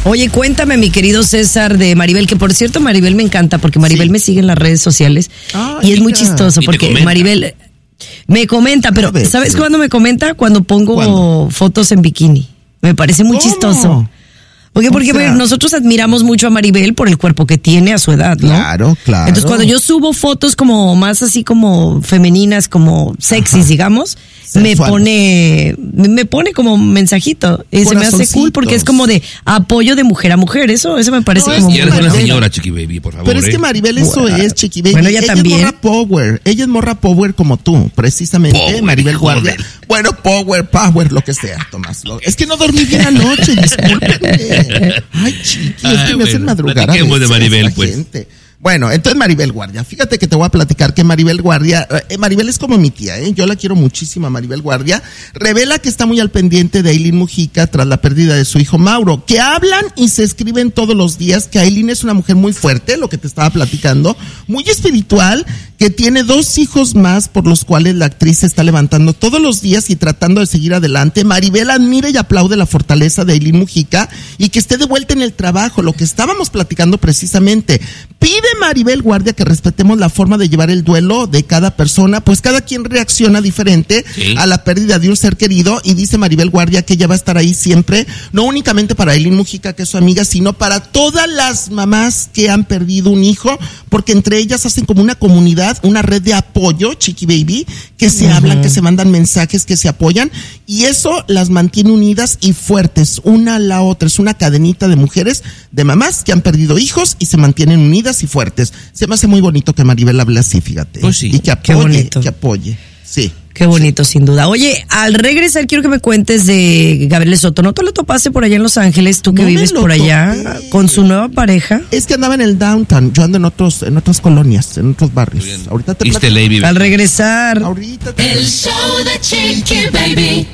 Oye, cuéntame, mi querido César, de Maribel, que por cierto, Maribel me encanta porque Maribel me sigue en las redes sociales y es muy chistoso porque Maribel me comenta, pero ¿sabes cuándo me comenta? Cuando pongo fotos en bikini. Me parece muy chistoso. Porque nosotros admiramos mucho a Maribel por el cuerpo que tiene a su edad, ¿no? Claro. Entonces, cuando yo subo fotos como más así como femeninas, como sexys, digamos, me pone como mensajito. Y se me hace cool porque es como de apoyo de mujer a mujer. Eso me parece como muy Y eres una señora, Chiqui Baby, por favor. Pero es que Maribel eso es, Chiqui Baby. Bueno, ella también. Es morra power. Ella es morra power como tú, precisamente. Power, Maribel Guardia. Bueno, power, lo que sea, Tomás. Es que no dormí bien anoche, discúlpenme. Ay, Chiqui, es que me hacen madrugar a veces de Maribel, pues. Gente. Bueno, entonces Maribel Guardia, fíjate que te voy a platicar que Maribel Guardia, Maribel es como mi tía, yo la quiero muchísimo a Maribel Guardia, revela que está muy al pendiente de Aileen Mujica tras la pérdida de su hijo Mauro, que hablan y se escriben todos los días, que Aileen es una mujer muy fuerte, lo que te estaba platicando, muy espiritual, que tiene 2 hijos más por los cuales la actriz se está levantando todos los días y tratando de seguir adelante. Maribel admira y aplaude la fortaleza de Aileen Mujica y que esté de vuelta en el trabajo, lo que estábamos platicando precisamente. Pide Maribel Guardia que respetemos la forma de llevar el duelo de cada persona, pues cada quien reacciona diferente a la pérdida de un ser querido, y dice Maribel Guardia que ella va a estar ahí siempre, no únicamente para Aileen Mujica, que es su amiga, sino para todas las mamás que han perdido un hijo, porque entre ellas hacen como una comunidad, una red de apoyo, Chiqui Baby, que se hablan, que se mandan mensajes, que se apoyan, y eso las mantiene unidas y fuertes, una a la otra. Es una cadenita de mujeres, de mamás que han perdido hijos y se mantienen unidas y fuertes. Se me hace muy bonito que Maribel hable así, fíjate. Pues sí. Y que apoye, sí. Qué bonito, sin duda. Oye, al regresar quiero que me cuentes de Gabriel Soto. ¿No te lo topaste por allá en Los Ángeles, tú que No vives por allá, con su nueva pareja? Es que andaba en el downtown, yo ando en otras colonias, en otros barrios. Ahorita te platico. Al regresar. Ahorita El show de Chiqui Baby.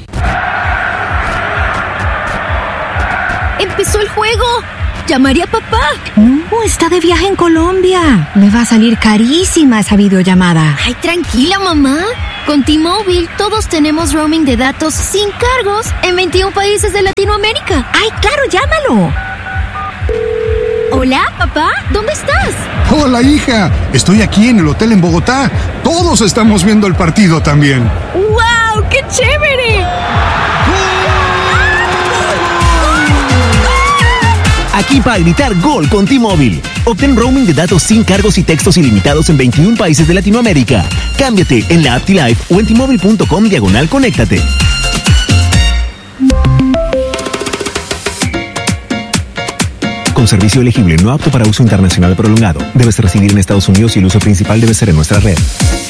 ¡Empezó el juego! ¡Llamaré a papá! No, está de viaje en Colombia. Me va a salir carísima esa videollamada. Ay, tranquila, mamá. Con T-Mobile todos tenemos roaming de datos sin cargos en 21 países de Latinoamérica. ¡Ay, claro, llámalo! Hola, papá, ¿dónde estás? Hola, hija. Estoy aquí en el hotel en Bogotá. Todos estamos viendo el partido también. ¡Wow! ¡Qué chévere! Aquí para gritar gol con T-Mobile. Obtén roaming de datos sin cargos y textos ilimitados en 21 países de Latinoamérica. Cámbiate en la app T-Life o en T-Mobile.com/conéctate. Con servicio elegible no apto para uso internacional prolongado. Debes residir en Estados Unidos y el uso principal debe ser en nuestra red.